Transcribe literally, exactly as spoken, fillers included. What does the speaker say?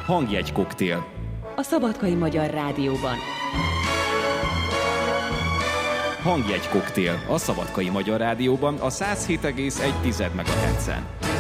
Hangjegy koktél. A Szabadkai Magyar Rádióban. Hangjegy koktél. A Szabadkai Magyar Rádióban a száz hét egész egy megahertzen.